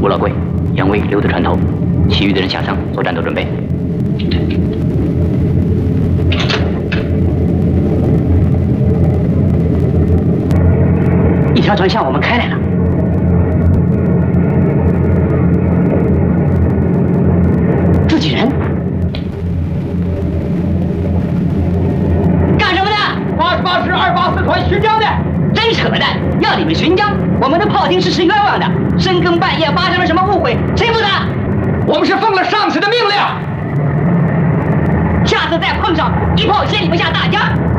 吴老贵、杨威留在船头，其余的人下舱做战斗准备。一条船向我们开来了。 自己人干什么的？88师284团巡江的，真扯淡！要你们巡江，我们的炮艇是冤枉的。深更半夜发生了什么误会，谁负责？我们是奉了上司的命令。下次再碰上，一炮先你们下大江。